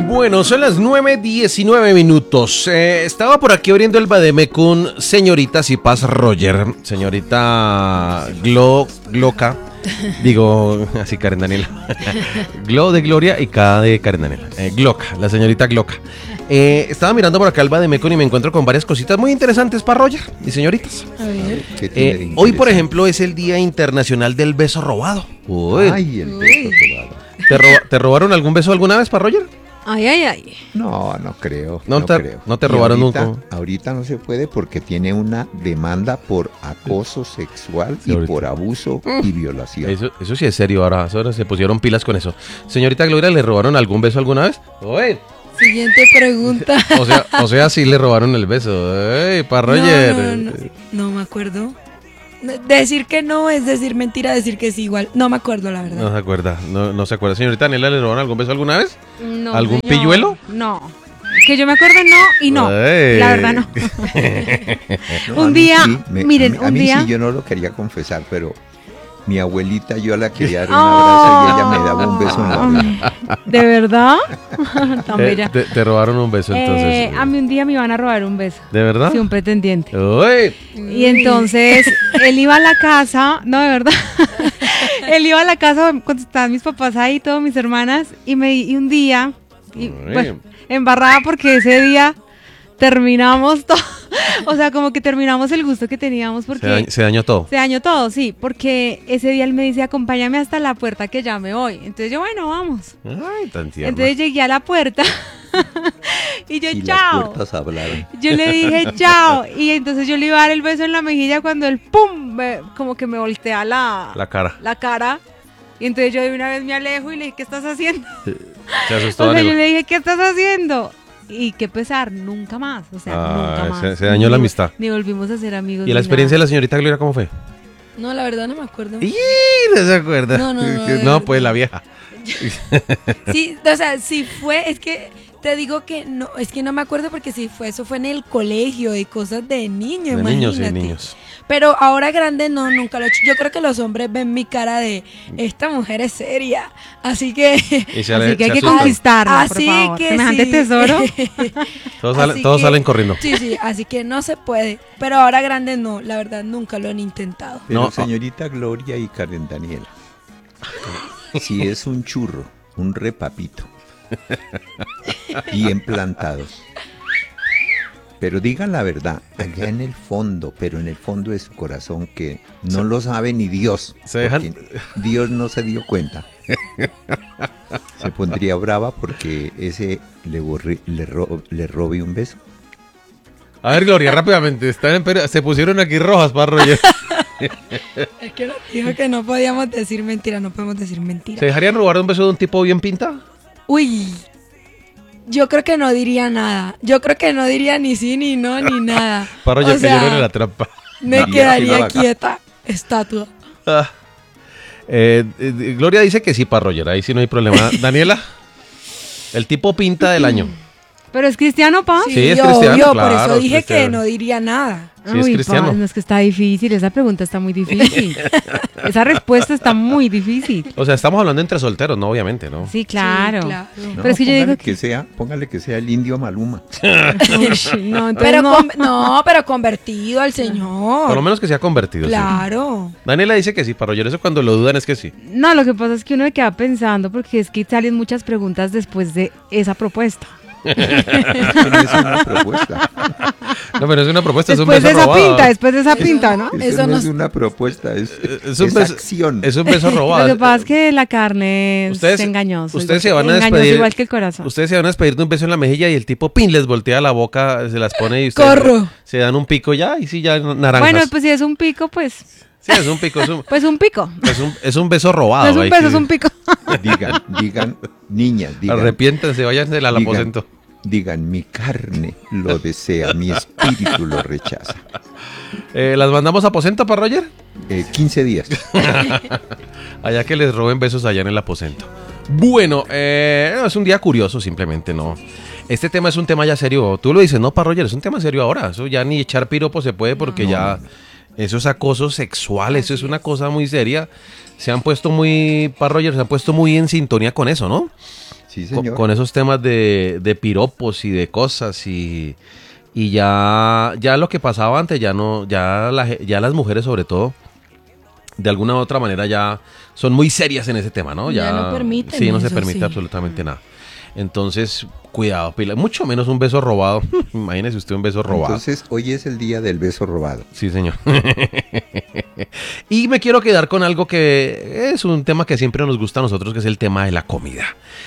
Bueno, son las 9:19. Estaba por aquí abriendo el Bademecum, señoritas y Paz Roger, señorita Gloca, digo, así Karen Daniela, Glo de Gloria y K de Karen Daniela, Gloca, la señorita Gloca. Estaba mirando por acá el Bademecum y me encuentro con varias cositas muy interesantes para Roger y señoritas. A ver. Hoy, por ejemplo, es el Día Internacional del Beso Robado. Uy. Ay, el beso robado. ¿Te robaron algún beso alguna vez para Roger? Ay, ay, ay. No creo. No creo. te Y robaron ahorita, nunca. Ahorita no se puede porque tiene una demanda por acoso sexual Sí, y ahorita. por abuso y violación. Eso sí es serio, ahora se pusieron pilas con eso. Señorita Gloria, ¿le robaron algún beso alguna vez? Uy. Siguiente pregunta. O sea, sí le robaron el beso. Ey, para Roger. No me acuerdo. Decir que no es decir mentira, decir que sí igual. No me acuerdo, la verdad. No se acuerda, no se acuerda. Señorita Daniela, ¿le robaron algún beso alguna vez? No, ¿Algún señor. pilluelo? No. Que yo me acuerdo, no y no. Ey. La verdad, no. No, Un a mí día, sí, miren, a un mí día. sí, yo no lo quería confesar, pero mi abuelita, yo la quería dar un abrazo y ella me daba un beso en la boca. ¿De verdad? Tan bella. Te robaron un beso entonces. A mí un día me iban a robar un beso. ¿De verdad? Sí, un pretendiente. Uy. Y entonces él iba a la casa, no, de verdad. Él iba a la casa cuando estaban mis papás ahí, todas mis hermanas, y un día, bueno, embarrada porque ese día terminamos todo. O sea, como que terminamos el gusto que teníamos porque Se dañó todo. se dañó todo, sí, porque ese día él me dice, acompáñame hasta la puerta que ya me voy. Entonces yo, bueno, vamos. Ay, tan tierno. Entonces llegué a la puerta y yo, Y las chao. puertas hablaron. Yo le dije, chao. Y entonces yo le iba a dar el beso en la mejilla cuando él, pum, como que me voltea La cara. la cara. Y entonces yo de una vez me alejo y le dije, ¿qué estás haciendo? Se asustó O sea, yo Daniela. le dije, ¿qué estás haciendo? Y qué pesar, nunca más. O sea, nunca más. Se dañó la amistad. Ni volvimos a ser amigos. ¿Y la ni experiencia de nada. la señorita Gloria cómo fue? No, la verdad no me acuerdo. ¡Y! No se acuerda. No, No, pues la vieja. Sí, o sea, sí fue, es que te digo que no, es que no me acuerdo porque si fue, eso fue en el colegio y cosas de niño, De imagínate. niños y niños. Pero ahora grande no, nunca lo he hecho. Yo creo que los hombres ven mi cara de, esta mujer es seria, así que... Y se Así que hay que asustan. conquistarla, por Así favor. que Semejante sí. tesoro. Todos salen corriendo. Sí, sí, así que no se puede. Pero ahora grande no, la verdad nunca lo han intentado. Pero No. señorita Gloria y Karen Daniela, si es un churro, un repapito, bien plantados, pero digan la verdad, allá en el fondo, pero en el fondo de su corazón, que no lo sabe ni Dios, Se dejan- porque Dios no se dio cuenta. Se pondría brava porque ese le robe un beso. A ver, Gloria, rápidamente. Se pusieron aquí rojas para Roger. Es que dijo que no podíamos decir mentira, no podemos decir mentira. ¿Se dejarían robar un beso de un tipo bien pinta? Uy, yo creo que no diría nada. Yo creo que no diría ni sí, ni no, ni nada. Para Roger O sea, cayeron en la trampa. me Diría que quedaría la vaca. quieta, estatua. Ah. Gloria dice que sí para Roger, ahí sí no hay problema. Daniela, el tipo pinta del año. ¿Pero es cristiano, pa? Sí, es cristiano, obvio, claro, por eso es dije cristiano. que no diría nada. Sí, es cristiano. Pa, no es que está difícil, esa pregunta está muy difícil. Esa respuesta está muy difícil. O sea, estamos hablando entre solteros, no, obviamente, ¿no? Sí, claro. Sí, claro. No, Pero es que yo digo póngale que sea el indio Maluma. No, entonces Pero no. pero convertido al Señor. Por lo menos que sea convertido. Sí. Claro. Daniela dice que sí para Roger, eso cuando lo dudan es que sí. No, lo que pasa es que uno se queda pensando porque es que salen muchas preguntas después de esa propuesta. Es que no es una propuesta. No, pero es una propuesta, Después es de un beso esa robado. pinta, después de esa pinta, ¿no? Eso Eso no no es es- una propuesta, es un beso- acción. Es un beso robado. Lo que pasa es que la carne es Ustedes- engañosa. ustedes se van a engañosa despedir- igual que el corazón. Ustedes se van a despedir de un beso en la mejilla y el tipo, pin, les voltea la boca, se las pone y ustedes Corro. se dan un pico ya y sí, ya naranjas. Bueno, pues si es un pico, pues Sí, es un pico, pues un pico. es un beso robado. No es un ahí beso, sí. es un pico. Digan, niñas, Arrepiéntense, váyanse al aposento. digan, mi carne lo desea, mi espíritu lo rechaza. ¿Las mandamos a aposento para Roger? 15 días. Allá que les roben besos allá en el aposento. Bueno, es un día curioso simplemente, ¿no? Este tema es un tema ya serio. Tú lo dices, no, para Roger, es un tema serio ahora. Eso ya ni echar piropo se puede porque ya... Eso es acoso sexual, eso es una cosa muy seria. Se han puesto muy, para Roger, se han puesto muy en sintonía con eso, ¿no? Sí, señor. Con esos temas de piropos y de cosas y ya lo que pasaba antes, ya no, ya las mujeres sobre todo, de alguna u otra manera ya son muy serias en ese tema, ¿no? Ya no permiten Sí, no se eso, permite sí. absolutamente nada. Entonces, cuidado, Pila, mucho menos un beso robado. Imagínese usted un beso robado. Entonces, hoy es el día del beso robado. Sí, señor. Y me quiero quedar con algo que es un tema que siempre nos gusta a nosotros, que es el tema de la comida.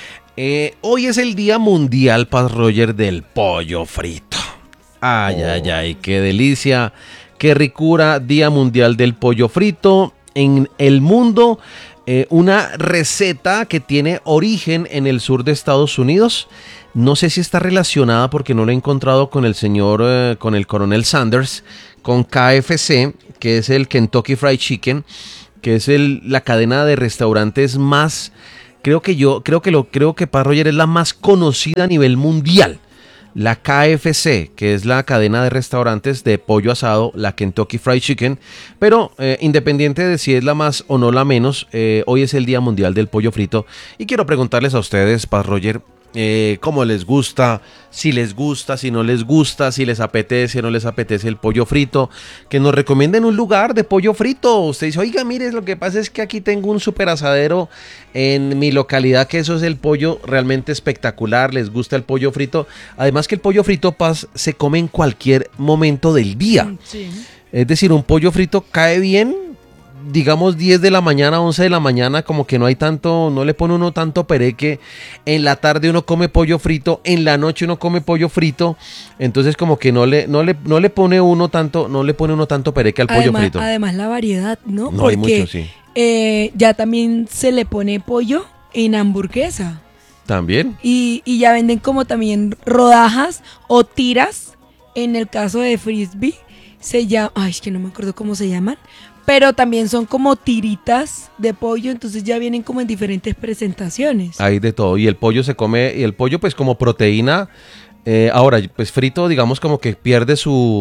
Hoy es el Día Mundial, Paz Roger, del pollo frito. Ay, ay, ay, qué delicia, qué ricura, Día Mundial del Pollo Frito. En el mundo, una receta que tiene origen en el sur de Estados Unidos. No sé si está relacionada porque no lo he encontrado con el señor, con el coronel Sanders, con KFC, que es el Kentucky Fried Chicken, que es la cadena de restaurantes más, creo que Paz Roger es la más conocida a nivel mundial. La KFC, que es la cadena de restaurantes de pollo asado, la Kentucky Fried Chicken, pero independiente de si es la más o no la menos, hoy es el Día Mundial del Pollo Frito y quiero preguntarles a ustedes, Paz Roger, cómo les gusta, si no les gusta, si les apetece o no les apetece el pollo frito, que nos recomienden un lugar de pollo frito. Usted dice, oiga, mire, lo que pasa es que aquí tengo un super asadero en mi localidad, que eso es el pollo realmente espectacular, les gusta el pollo frito. Además que el pollo frito, Paz, se come en cualquier momento del día. Sí. Es decir, un pollo frito cae bien, digamos 10 de la mañana, 11 de la mañana, como que no hay tanto, no le pone uno tanto pereque. En la tarde uno come pollo frito, en la noche uno come pollo frito, entonces como que no le pone uno tanto pereque al pollo frito. Además la variedad, ¿no? No hay Porque mucho, sí. ya también se le pone pollo en hamburguesa. También. Y ya venden como también rodajas o tiras. En el caso de frisbee, se llama, ay, es que no me acuerdo cómo se llaman, pero también son como tiritas de pollo, entonces ya vienen como en diferentes presentaciones. Hay de todo. Y el pollo se come, y el pollo pues como proteína, ahora pues frito digamos como que pierde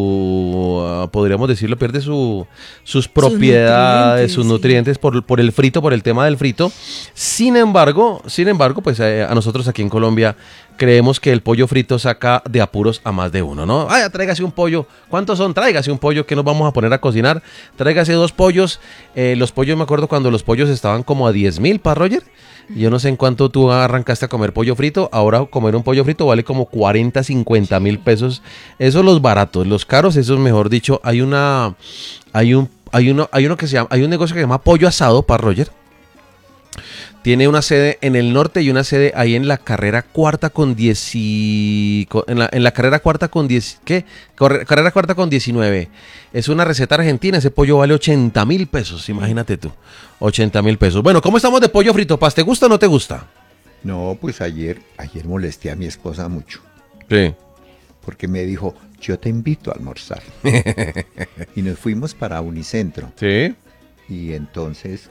podríamos decirlo, pierde sus propiedades, sus nutrientes por el frito, por el tema del frito. Sin embargo, pues a nosotros aquí en Colombia creemos que el pollo frito saca de apuros a más de uno, ¿no? Ay, tráigase un pollo. ¿Cuántos son? Tráigase un pollo que nos vamos a poner a cocinar. Tráigase 2 pollos. Los pollos, me acuerdo cuando los pollos estaban como a 10,000, ¿pa, Roger? Yo no sé en cuánto tú arrancaste a comer pollo frito. Ahora comer un pollo frito vale como 40, 50 mil pesos. Esos los baratos. Los caros, esos mejor dicho. Hay un negocio que se llama Pollo Asado, ¿pa, Roger? Tiene una sede en el norte y una sede ahí en la carrera cuarta con 10 en la carrera cuarta con 10, ¿qué? Carrera cuarta con 19. Es una receta argentina, ese pollo vale 80,000 pesos, imagínate tú. 80,000 pesos. Bueno, ¿cómo estamos de pollo frito, Paz? ¿Te gusta o no te gusta? No, pues ayer molesté a mi esposa mucho. Sí. Porque me dijo, yo te invito a almorzar. Y nos fuimos para Unicentro. Sí. Y entonces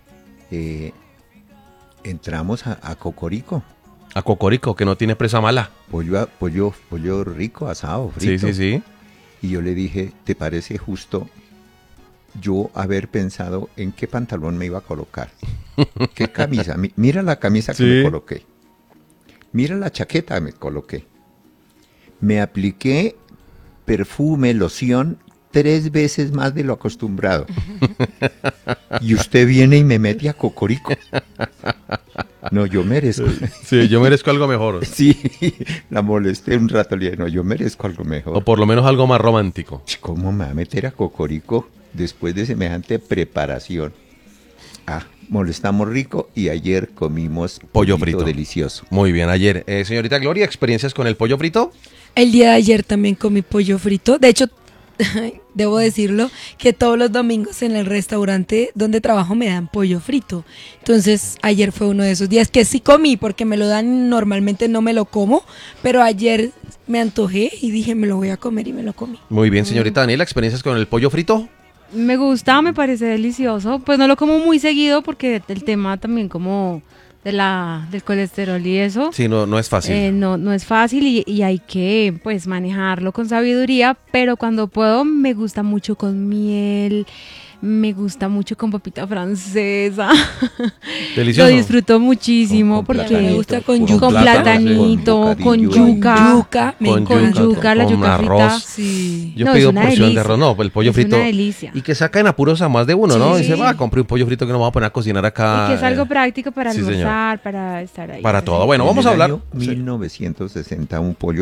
entramos a Cocorico. A Cocorico, que no tiene presa mala. Pollo rico, asado, frito. Sí, sí, sí. Y yo le dije, ¿te parece justo yo haber pensado en qué pantalón me iba a colocar? ¿Qué camisa? Mira la camisa que me coloqué. Mira la chaqueta que me coloqué. Me apliqué perfume, loción, 3 veces más de lo acostumbrado. Y usted viene y me mete a Cocorico. No, yo merezco. Sí, yo merezco algo mejor. Sí, la molesté un rato, le dije, no, yo merezco algo mejor. O por lo menos algo más romántico. ¿Cómo me va a meter a Cocorico después de semejante preparación? Molestamos rico y ayer comimos pollo frito delicioso. Muy bien, ayer. Señorita Gloria, ¿experiencias con el pollo frito? El día de ayer también comí pollo frito. De hecho, debo decirlo, que todos los domingos en el restaurante donde trabajo me dan pollo frito. Entonces, ayer fue uno de esos días que sí comí, porque me lo dan, normalmente no me lo como, pero ayer me antojé y dije, me lo voy a comer y me lo comí. Muy bien, señorita Daniela, ¿experiencias con el pollo frito? Me gusta, me parece delicioso. Pues no lo como muy seguido porque el tema también como del colesterol y eso. Sí, no es fácil. No es fácil y hay que pues manejarlo con sabiduría, pero cuando puedo me gusta mucho con miel, me gusta mucho con papita francesa. Delicioso. Lo disfruto muchísimo Con porque me gusta con yuca. con platanito, con yuca, yuca, me Con encanta. yuca, la con yuca arroz. frita. Sí. Yo No, pido es una porción de delicia. arroz, no, el pollo Es frito. una delicia. Y que saca en apuros a más de uno, ¿no? Sí. Dice, va, compré un pollo frito que no me voy a poner a cocinar acá. Y que es algo práctico para sí, señor. almorzar, para estar ahí. Para todo. Bueno, En vamos el a hablar. año 1960 un pollo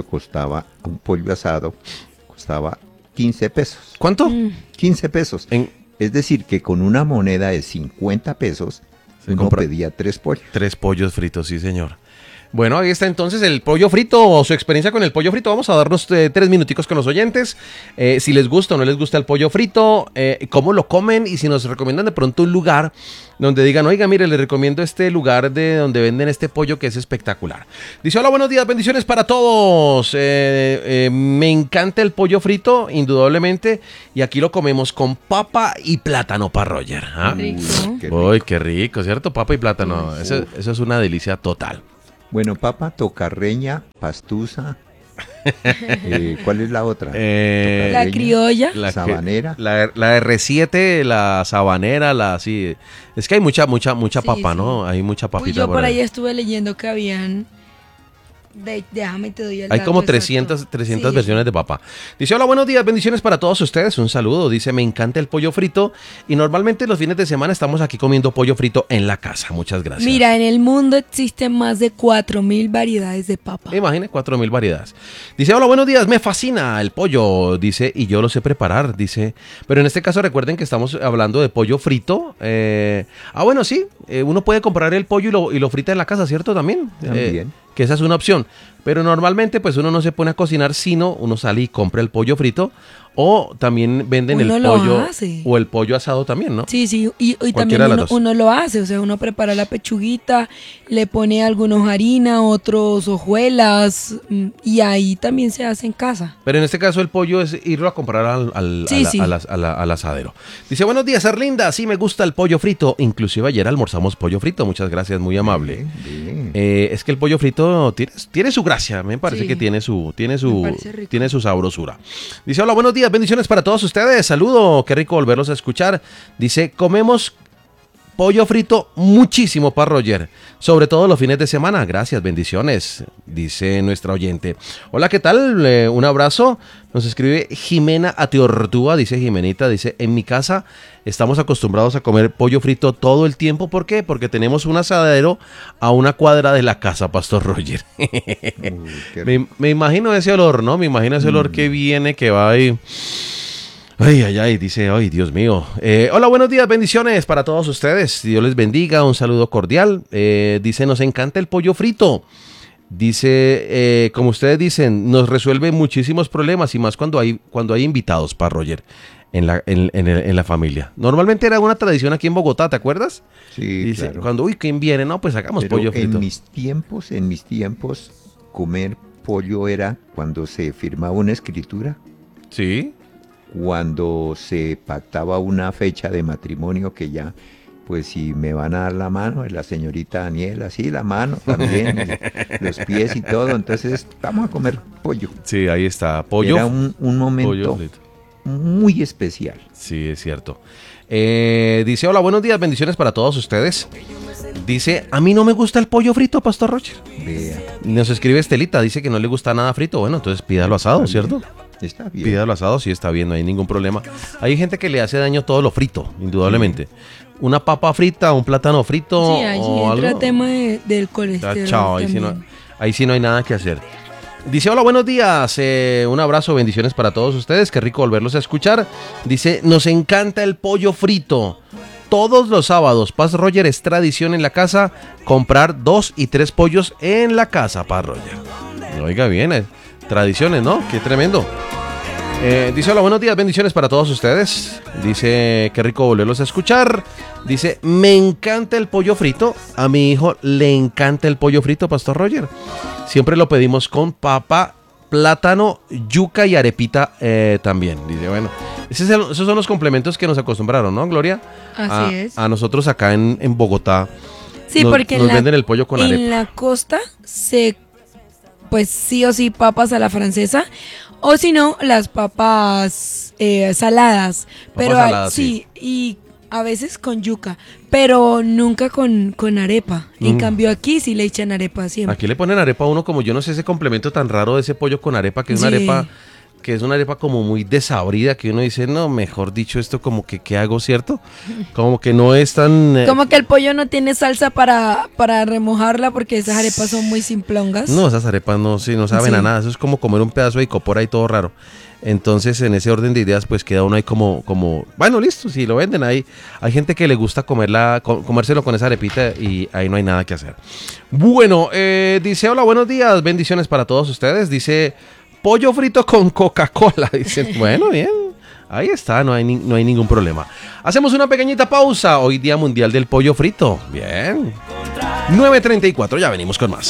asado costaba 15 pesos. ¿Cuánto? 15 pesos. En Es decir, que con una moneda de 50 pesos Se uno compra- pedía 3 pollos. 3 pollos fritos, sí, señor. Bueno, ahí está entonces el pollo frito o su experiencia con el pollo frito. Vamos a darnos 3 minuticos con los oyentes. Si les gusta o no les gusta el pollo frito, cómo lo comen y si nos recomiendan de pronto un lugar donde digan, oiga, mire, les recomiendo este lugar de donde venden este pollo que es espectacular. Dice, hola, buenos días, bendiciones para todos. Me encanta el pollo frito, indudablemente, y aquí lo comemos con papa y plátano para Roger. ¿Ah? Rico. Qué rico. Uy, qué rico, ¿cierto? Papa y plátano. Eso es una delicia total. Bueno, papa, tocarreña, pastusa. ¿Cuál es la otra? La criolla. La Sabanera. La R7, la sabanera, sí. Es que hay mucha Sí, papa, sí. ¿no? Hay mucha Uy, papita yo por ahí estuve leyendo que habían. Déjame te doy el Hay dato como exacto. 300 Sí, versiones de papa. Dice, hola, buenos días, bendiciones para todos ustedes. Un saludo. Dice, me encanta el pollo frito y normalmente los fines de semana estamos aquí comiendo pollo frito en la casa. Muchas gracias. Mira, en el mundo existen más de 4.000 variedades de papa. Imagine 4.000 variedades. Dice, hola, buenos días, me fascina el pollo. Dice, y yo lo sé preparar. Dice, pero en este caso recuerden que estamos hablando de pollo frito. Bueno, sí, uno puede comprar el pollo y lo frita en la casa, ¿cierto? También. También. Que esa es una opción. Pero normalmente pues uno no se pone a cocinar, sino uno sale y compra el pollo frito. O también venden Uno el lo pollo hace. o el pollo asado también, ¿no? Sí, sí, y Cualquiera también de las dos. uno lo hace, o sea, uno prepara la pechuguita, le pone algunos harina, otros hojuelas, y ahí también se hace en casa. Pero en este caso el pollo es irlo a comprar Sí. al asadero. Dice, buenos días, Arlinda. Sí me gusta el pollo frito. Inclusive ayer almorzamos pollo frito. Muchas gracias, muy amable. Bien. Es que el pollo frito tiene su gracia. Me parece Sí. que tiene su parece rico. tiene su sabrosura. Dice, hola, buenos días, bendiciones para todos ustedes. Saludo, qué rico volverlos a escuchar. Dice, comemos pollo frito muchísimo para Roger, sobre todo los fines de semana. Gracias, bendiciones, dice nuestra oyente. Hola, ¿qué tal? Un abrazo. Nos escribe Jimena Atiortúa, dice Jimenita, dice, en mi casa estamos acostumbrados a comer pollo frito todo el tiempo. ¿Por qué? Porque tenemos un asadero a una cuadra de la casa, Pastor Roger. Uy, qué rico. Me imagino ese olor, ¿no? Me imagino ese olor que viene, que va ahí. Ay, ay, ay, dice, ay, Dios mío. Hola, buenos días, bendiciones para todos ustedes. Dios les bendiga, un saludo cordial. Dice, nos encanta el pollo frito. Dice, como ustedes dicen, nos resuelve muchísimos problemas y más cuando hay invitados para Roger en la familia. Normalmente era una tradición aquí en Bogotá, ¿te acuerdas? Sí, Dice, claro. cuando, ¿quién viene? No, pues sacamos Pero pollo frito. en mis tiempos, comer pollo era cuando se firmaba una escritura, Sí. cuando se pactaba una fecha de matrimonio que ya, pues si me van a dar la mano, la señorita Daniela, sí, la mano también, y los pies y todo, entonces vamos a comer pollo. Sí, ahí está. Pollo. Era un pollo momento frito. muy especial. Sí, es cierto. Dice, hola, buenos días, bendiciones para todos ustedes. Dice, a mí no me gusta el pollo frito, Pastor Roger. Vea, Nos escribe Estelita, dice que no le gusta nada frito. Bueno, entonces pídalo asado, ¿cierto? está bien. Pídalo asado, sí está bien, no hay ningún problema. Hay gente que le hace daño todo lo frito, indudablemente. Una papa frita, un plátano frito Sí, allí o entra algo. el tema del Ya, colesterol. chao, ahí también. sí no hay nada que hacer. Dice, hola, buenos días, un abrazo, bendiciones para todos ustedes, qué rico volverlos a escuchar. Dice, nos encanta el pollo frito. Todos los sábados, Paz Roger, es tradición en la casa comprar 2 y 3 pollos en la casa, Paz Roger. Oiga bien, tradiciones, ¿no? Qué tremendo. Dice, hola, buenos días, bendiciones para todos ustedes. Dice, qué rico volverlos a escuchar. Dice, me encanta el pollo frito. A mi hijo le encanta el pollo frito, Pastor Roger. Siempre lo pedimos con papa, plátano, yuca y arepita también. Dice, bueno, esos son los complementos que nos acostumbraron, ¿no, Gloria? Así es. A nosotros acá en Bogotá. Sí, nos, porque nos venden el pollo con arepa. en la costa pues sí o sí papas a la francesa O si no, las papas saladas. Pero saladas, sí, y a veces con yuca, pero nunca con arepa. En cambio aquí sí le echan arepa siempre. Aquí le ponen arepa a uno, como yo no sé ese complemento tan raro de ese pollo con arepa, que es una Sí. arepa, que es una arepa como muy desabrida, que uno dice, no, mejor dicho, esto como que ¿qué hago, cierto? Como que no es tan... Como que el pollo no tiene salsa para remojarla porque esas arepas son muy simplongas. No, esas arepas no, sí, no saben Sí. a nada, eso es como comer un pedazo de icopor ahí todo raro. Entonces, en ese orden de ideas, pues queda uno ahí como, bueno, listo, si lo venden ahí. Hay gente que le gusta comérselo con esa arepita y ahí no hay nada que hacer. Bueno, dice, hola, buenos días, bendiciones para todos ustedes. Dice, pollo frito con Coca-Cola. Dice, bueno, bien, ahí está, no hay ningún problema. Hacemos una pequeñita pausa, hoy Día Mundial del Pollo Frito. Bien. 9:34, ya venimos con más.